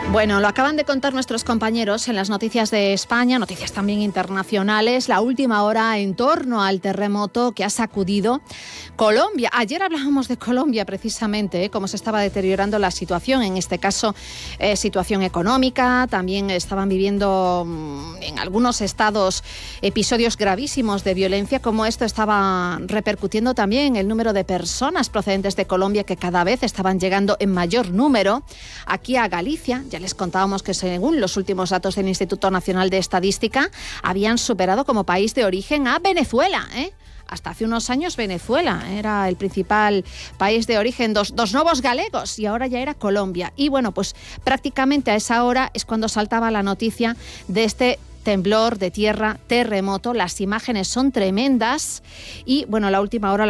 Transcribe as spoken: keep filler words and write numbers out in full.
Bueno, lo acaban de contar nuestros compañeros en las noticias de España, noticias también internacionales, la última hora en torno al terremoto que ha sacudido Colombia. Ayer hablábamos de Colombia precisamente, ¿eh? Cómo se estaba deteriorando la situación, en este caso eh, situación económica, también estaban viviendo mmm, en algunos estados episodios gravísimos de violencia, como esto estaba repercutiendo también el número de personas procedentes de Colombia que cada vez estaban llegando en mayor número aquí a Galicia. Ya les contábamos que según los últimos datos del Instituto Nacional de Estadística habían superado como país de origen a Venezuela, ¿eh? Hasta hace unos años Venezuela era el principal país de origen dos, dos novos galegos y ahora ya era Colombia. Y bueno, pues prácticamente a esa hora es cuando saltaba la noticia de este temblor de tierra, terremoto. Las imágenes son tremendas y bueno, la última hora